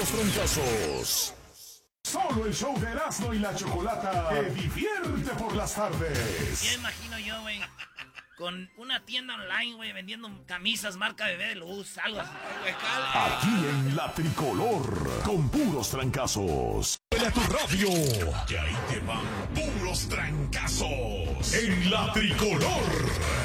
puros trancazos. Solo el show de Erasmo y la Chocolata te divierte por las tardes. Ya imagino yo, güey, con una tienda online, güey, vendiendo camisas marca Bebé de Luz, algo así. Aquí en La Tricolor, con puros trancazos. ¡A tu radio! Que ahí te van puros trancazos. En La Tricolor.